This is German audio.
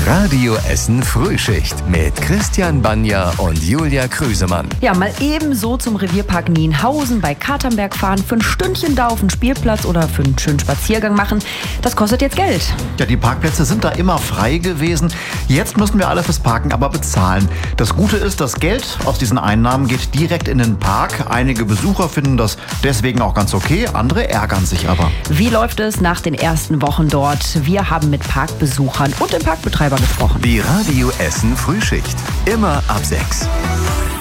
Radio Essen Frühschicht mit Christian Banja und Julia Krüsemann. Ja, mal ebenso zum Revierpark Nienhausen bei Katernberg fahren, für ein Stündchen da auf den Spielplatz oder für einen schönen Spaziergang machen. Das kostet jetzt Geld. Ja, die Parkplätze sind da immer frei gewesen. Jetzt müssen wir alle fürs Parken aber bezahlen. Das Gute ist, das Geld aus diesen Einnahmen geht direkt in den Park. Einige Besucher finden das deswegen auch ganz okay, andere ärgern sich aber. Wie läuft es nach den ersten Wochen dort? Wir haben mit Parkbesuchern und dem Parkbetreiber gesprochen. Die Radio Essen Frühschicht. Immer ab 6.